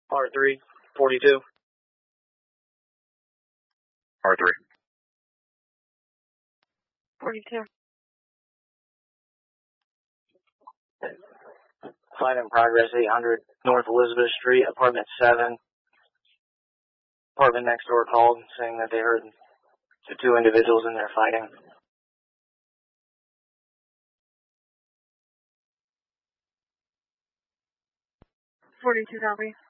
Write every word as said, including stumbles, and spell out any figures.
R three, forty-two. R three. forty-two. Fight in progress, eight hundred North Elizabeth Street, apartment seven. Apartment next door called saying that they heard the two individuals in there fighting. forty-two, copy.